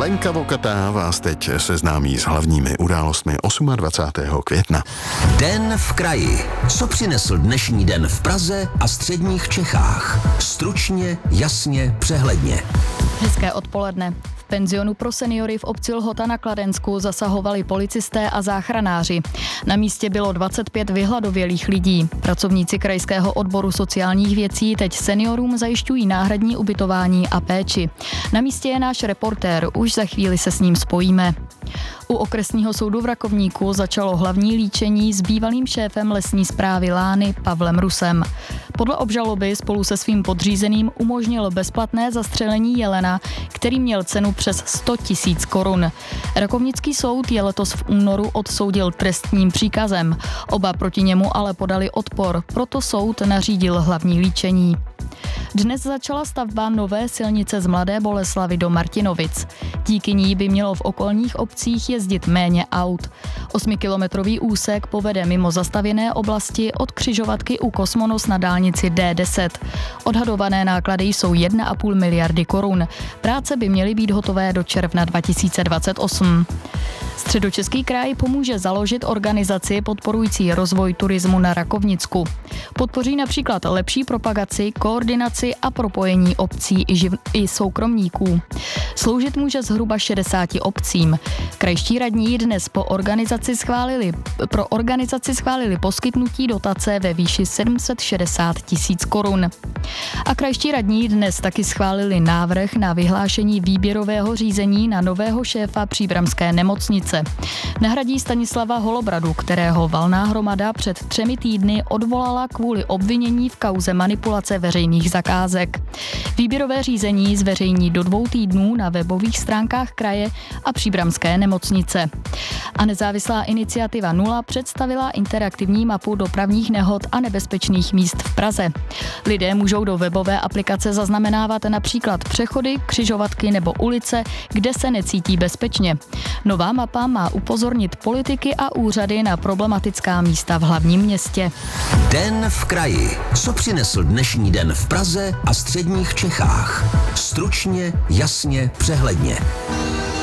Lenka Vokatá vás teď seznámí s hlavními událostmi 28. května. Den v kraji. Co přinesl dnešní den v Praze a středních Čechách? Stručně, jasně, přehledně. Hezké odpoledne. V penzionu pro seniory v obci Lhota na Kladensku zasahovali policisté a záchranáři. Na místě bylo 25 vyhladovělých lidí. Pracovníci krajského odboru sociálních věcí teď seniorům zajišťují náhradní ubytování a péči. Na místě je náš reportér, už za chvíli se s ním spojíme. U okresního soudu v Rakovníku začalo hlavní líčení s bývalým šéfem lesní správy Lány Pavlem Rusem. Podle obžaloby spolu se svým podřízeným umožnil bezplatné zastřelení jelena, který měl cenu přes 100 000 korun. Rakovnický soud je letos v únoru odsoudil trestním příkazem. Oba proti němu ale podali odpor, proto soud nařídil hlavní líčení. Dnes začala stavba nové silnice z Mladé Boleslavi do Martinovic. Díky ní by mělo v okolních obcích jezdit méně aut. 8kilometrový úsek povede mimo zastavěné oblasti od křižovatky u Kosmonos na dálnici D10. Odhadované náklady jsou 1,5 miliardy korun. Práce by měly být hotové do června 2028. Středočeský kraj pomůže založit organizaci podporující rozvoj turismu na Rakovnicku. Podpoří například lepší propagaci, koordinaci a propojení obcí i soukromníků. Sloužit může zhruba 60 obcím. Krajští radní dnes pro organizaci schválili poskytnutí dotace ve výši 760 000 korun. A krajští radní dnes taky schválili návrh na vyhlášení výběrového řízení na nového šéfa příbramské nemocnice. Nahradí Stanislava Holobradu, kterého valná hromada před 3 týdny odvolala kvůli obvinění v kauze manipulace veřejných zakázek. Výběrové řízení zveřejní do 2 týdnů na webových stránkách kraje a příbramské nemocnice. A nezávislá iniciativa Nula představila interaktivní mapu dopravních nehod a nebezpečných míst v Praze. Lidé můžou do webové aplikace zaznamenávat například přechody, křižovatky nebo ulice, kde se necítí bezpečně. Nová mapa má upozornit politiky a úřady na problematická místa v hlavním městě. Den v kraji. Co přinesl dnešní den v Praze a středních Čechách? Stručně, jasně, přehledně.